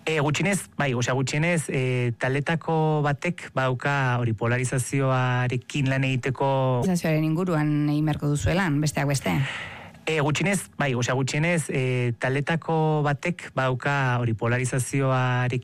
Gutxienez, bai, gutxienez, taletako batek badauka hori polarizazioarekin lan egiteko... Polarizazioaren inguruan egin beharko duzuelan, besteak beste? Gutxienez, bai, gutxienez, taletako batek badauka hori polarizazioarekin